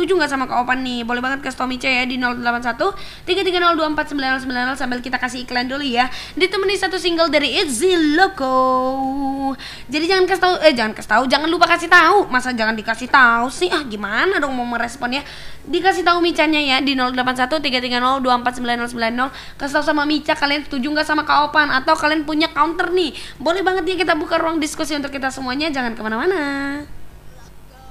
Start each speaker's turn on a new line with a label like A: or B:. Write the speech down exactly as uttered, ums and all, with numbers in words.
A: setuju nggak sama Kak Opan nih? Boleh banget kasih tau Mica ya di nol delapan satu tiga tiga nol dua empat sembilan nol sembilan nol sambil kita kasih iklan dulu ya. Ditemani satu single dari Itzy Loco. Jadi jangan kasih tahu, eh jangan kasih tahu, jangan lupa kasih tahu. Masa jangan dikasih tahu sih? Ah gimana dong mau meresponnya? Dikasih tahu Micanya ya di nol delapan satu tiga tiga nol dua empat sembilan nol sembilan nol. Kasih tahu sama Mica kalian setuju nggak sama Kak Opan atau kalian punya counter nih. Boleh banget ya kita buka ruang diskusi untuk kita semuanya. Jangan kemana-mana.